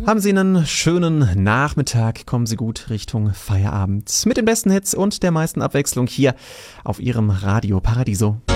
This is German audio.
Haben Sie einen schönen Nachmittag, kommen Sie gut Richtung Feierabend mit den besten Hits und der meisten Abwechslung hier auf Ihrem Radio Paradiso.